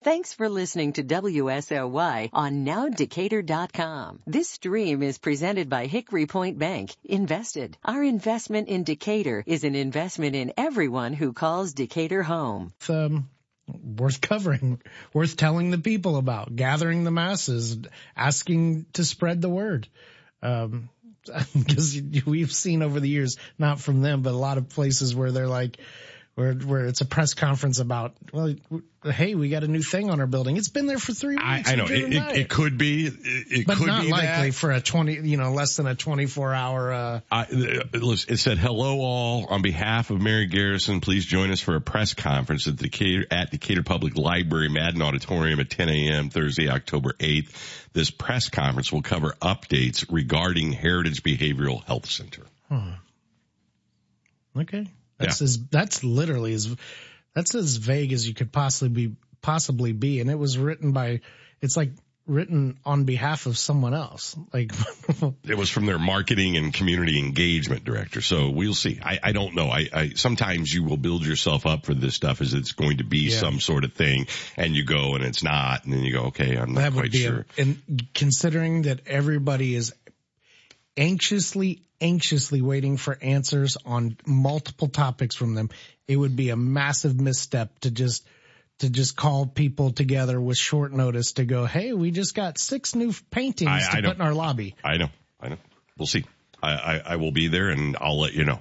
Thanks for listening to WSOY on NowDecatur.com. This stream is presented by Hickory Point Bank. Invested. Our investment in Decatur is an investment in everyone who calls Decatur home. Worth covering, worth telling the people about, gathering the masses, asking to spread the word. Because we've seen over the years, not from them, but a lot of places where they're like, where it's a press conference about, well, hey, we got a new thing on our building. It's been there for 3 weeks. I know it could be, it but could not be likely that. For a less than a 24-hour. It said, hello all. On behalf of Mary Garrison, please join us for a press conference at Decatur Public Library, Madden Auditorium at 10 a.m. Thursday, October 8th. This press conference will cover updates regarding Heritage Behavioral Health Center. Okay. That's literally as vague as you could possibly be. And it was written on behalf of someone else. Like it was from their marketing and community engagement director. So we'll see. I don't know. I sometimes you will build yourself up for this stuff as it's going to be some sort of thing, and you go and it's not, and then you go, okay, I'm not quite sure. And considering that everybody is anxiously waiting for answers on multiple topics from them, it would be a massive misstep to just call people together with short notice to go, hey, we just got 6 new paintings to put in our lobby. I know. We'll see. I will be there, and I'll let you know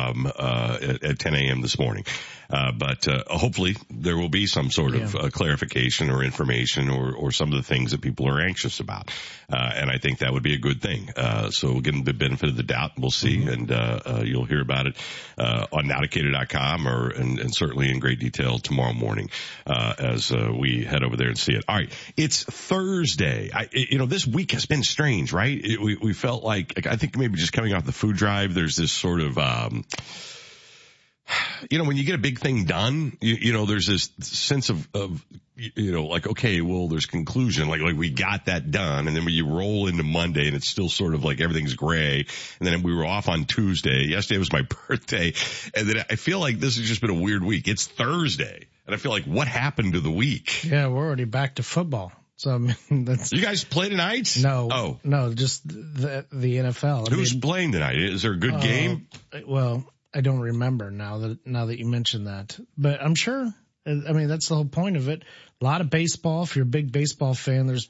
at 10 a.m. this morning. But hopefully there will be some sort of clarification or information or some of the things that people are anxious about. And I think that would be a good thing. So we'll give them the benefit of the doubt, and we'll see. And you'll hear about it on NowDecatur.com and certainly in great detail tomorrow morning as we head over there and see it. All right, it's Thursday. This week has been strange, right? We felt like, I think maybe just coming off the food drive, there's this sort of when you get a big thing done, there's this sense of like, okay, well, there's conclusion, like we got that done. And then when you roll into Monday and it's still sort of like everything's gray. And then we were off on Tuesday. Yesterday was my birthday. And then I feel like this has just been a weird week. It's Thursday. And I feel like, what happened to the week? Yeah, we're already back to football. So, I mean, you guys play tonight? No, just the NFL. Who's playing tonight? Is there a good game? Well, I don't remember now that you mentioned that, but I'm sure. I mean, that's the whole point of it. A lot of baseball. If you're a big baseball fan, there's,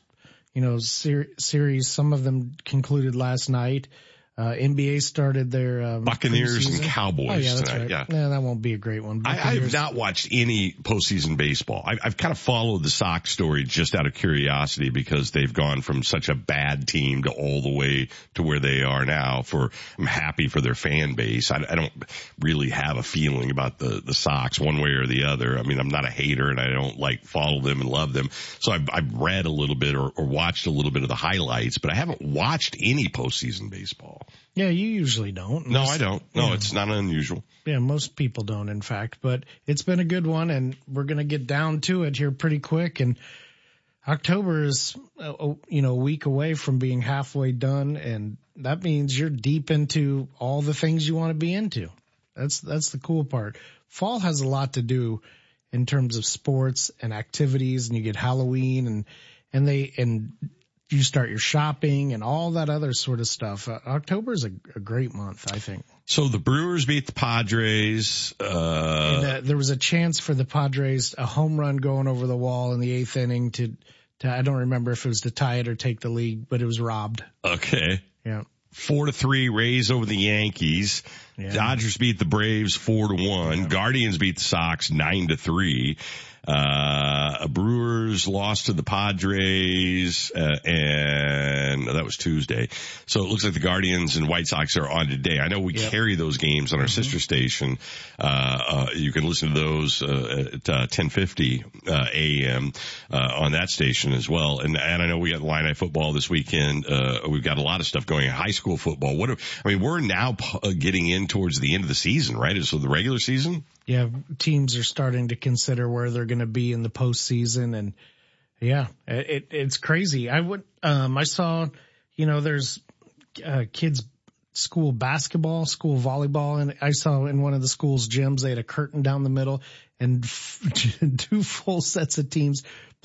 series. Some of them concluded last night. NBA started their Buccaneers preseason. And Cowboys that's tonight. Right. Yeah, that won't be a great one. I have not watched any postseason baseball. I've kind of followed the Sox story just out of curiosity because they've gone from such a bad team to all the way to where they are now. I'm happy for their fan base. I don't really have a feeling about the Sox one way or the other. I mean, I'm not a hater and I don't follow them and love them. So I've read a little bit or watched a little bit of the highlights, but I haven't watched any postseason baseball. Yeah, you usually don't. No, I don't. No, It's not unusual. Yeah, most people don't, in fact. But it's been a good one, and we're going to get down to it here pretty quick. And October is, a week away from being halfway done, and that means you're deep into all the things you want to be into. That's the cool part. Fall has a lot to do in terms of sports and activities, and you get Halloween and you start your shopping and all that other sort of stuff. October is a great month, I think. So the Brewers beat the Padres. There was a chance for the Padres, a home run going over the wall in the 8th inning to I don't remember if it was to tie it or take the lead, but it was robbed. Okay. Yeah. 4-3 Rays over the Yankees. Yeah. Dodgers beat the Braves 4-1. Yeah. Guardians beat the Sox 9-3. Brewers lost to the Padres, and that was Tuesday. So it looks like the Guardians and White Sox are on today. I know we carry those games on our sister station. You can listen to those, at 10:50, a.m., on that station as well. And I know we got Illini football this weekend. We've got a lot of stuff going on. High school football. We're now getting in towards the end of the season, right? So the regular season? Yeah, teams are starting to consider where they're going to be in the postseason, and it's crazy. I saw, there's kids school basketball, school volleyball, and I saw in one of the school's gyms they had a curtain down the middle and 2 full sets of teams